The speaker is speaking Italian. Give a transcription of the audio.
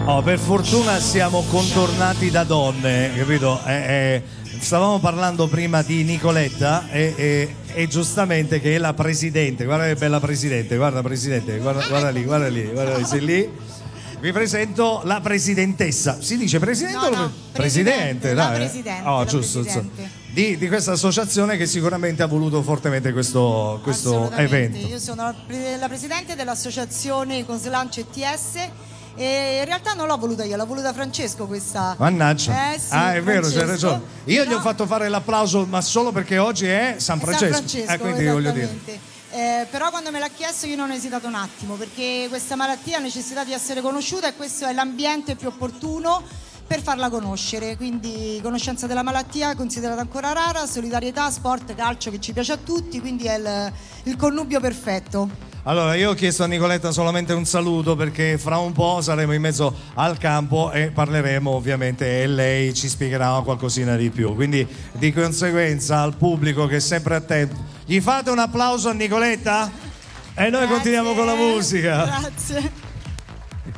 Oh, per fortuna siamo contornati da donne, capito? Stavamo parlando prima di Nicoletta e giustamente che è la presidente, guarda che bella presidente, guarda presidente, guarda lì, sei lì. Vi presento la presidentessa. Si dice presidente No, o presidente? la dai. presidente, Oh, la giusto. presidente. Di questa associazione che sicuramente ha voluto fortemente questo evento. Io sono la presidente dell'associazione con Slancio ETS e in realtà non l'ho voluta io, l'ha voluta Francesco questa. Mannaggia. Sì, è vero, Francesco. c'hai ragione. Io gli ho fatto fare l'applauso, ma solo perché oggi è San Francesco. Quindi voglio dire. Però quando me l'ha chiesto io non ho esitato un attimo, perché questa malattia ha necessità di essere conosciuta e questo è l'ambiente più opportuno per farla conoscere, quindi conoscenza della malattia considerata ancora rara, solidarietà, sport, calcio che ci piace a tutti, quindi è il connubio perfetto. Allora, io ho chiesto a Nicoletta solamente un saluto perché fra un po' saremo in mezzo al campo e parleremo ovviamente e lei ci spiegherà qualcosina di più. Quindi di conseguenza al pubblico che è sempre attento, gli fate un applauso a Nicoletta? E noi continuiamo con la musica. Grazie.